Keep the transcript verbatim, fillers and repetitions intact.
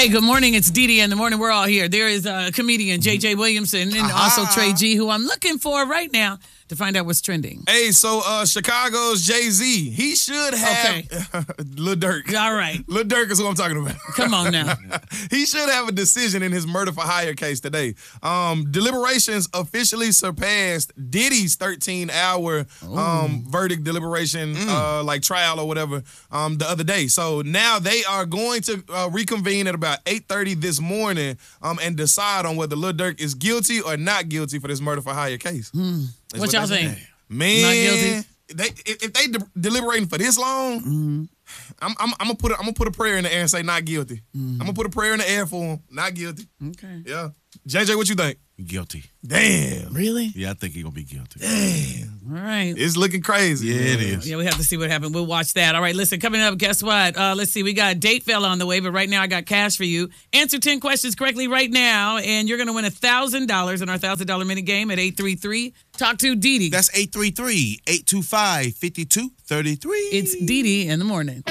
Hey, good morning. It's Dee Dee in the morning. We're all here. There is a comedian, J J Williamson, and Aha. also Trey G, who I'm looking for right now to find out what's trending. Hey, so uh, Chicago's Jay-Z, he should have Okay. Lil Durk. All right. Lil Durk is who I'm talking about. Come on now. He should have a decision in his murder for hire case today. Um, deliberations officially surpassed Diddy's thirteen hour um, verdict deliberation, uh, like trial or whatever, um, the other day. So now they are going to uh, reconvene at about eight thirty this morning um, and decide on whether Lil Durk is guilty or not guilty for this murder for hire case. That's What y'all they think? say. Man, Not guilty? They, if if they de- deliberating for this long, Mm-hmm. I'm, I'm, I'm gonna put a, I'm gonna put a prayer in the air and say not guilty. I'm gonna put a prayer in the air for him, not guilty. Okay. Yeah, J J, what you think? Guilty. Damn, Really? Yeah, I think he's gonna be guilty. All right. it's looking crazy. Yeah, it man. is. Yeah, we have to see what happened. We'll watch that. All right, listen, coming up, guess what? Uh, let's see, we got Date Fella on the way, but right now I got cash for you. Answer ten questions correctly right now, and you're going to win one thousand dollars in our one thousand dollars minute game at eight three three. Talk to Dee Dee. That's eight three three, eight two five, five two three three. It's Dee Dee in the morning.